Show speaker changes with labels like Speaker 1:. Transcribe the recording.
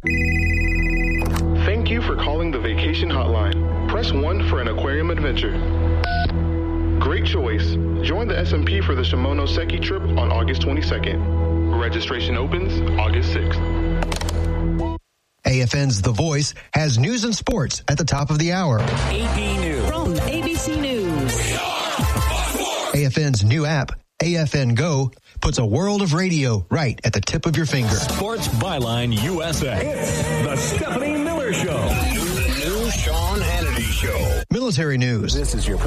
Speaker 1: Thank you for calling the Vacation Hotline. Press 1 for an aquarium adventure. Great choice. Join the SMP for the Shimonoseki trip on August 22nd. Registration opens August 6th.
Speaker 2: AFN's The Voice has news and sports at the top of the hour.
Speaker 3: AP News.
Speaker 4: From ABC News.
Speaker 2: AFN's new app, AFN Go, puts a world of radio right at the tip of your finger.
Speaker 3: Sports Byline USA.
Speaker 5: It's the Stephanie Miller Show.
Speaker 3: New Sean Hannity Show.
Speaker 2: Military news.
Speaker 5: This is your